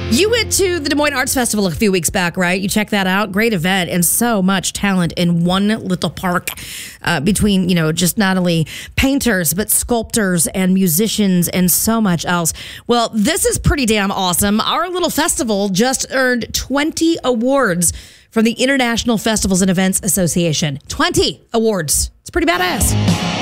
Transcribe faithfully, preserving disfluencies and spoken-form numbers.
You went to the Des Moines Arts Festival a few weeks back, right? You checked that out. Great event and so much talent in one little park uh, between, you know, just not only painters, but sculptors and musicians and so much else. Well, this is pretty damn awesome. Our little festival just earned twenty awards from the International Festivals and Events Association. twenty awards. It's pretty badass.